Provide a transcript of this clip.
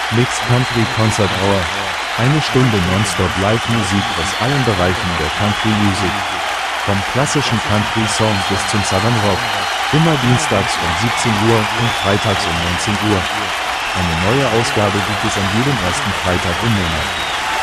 Mixed Country Concert Hour. Eine Stunde nonstop Live-Musik aus allen Bereichen der Country Music. Vom klassischen Country Song bis zum Southern Rock. Immer dienstags um 17 Uhr und freitags um 19 Uhr. Eine neue Ausgabe gibt es an jedem ersten Freitag im Monat.